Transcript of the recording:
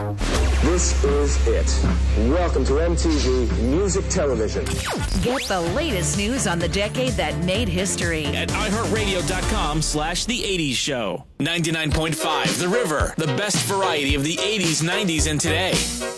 This is it. Welcome to MTV Music Television. Get the latest news on the decade that made history at iHeartRadio.com/The 80s Show. 99.5 The River, the best variety of the 80s, 90s, and today.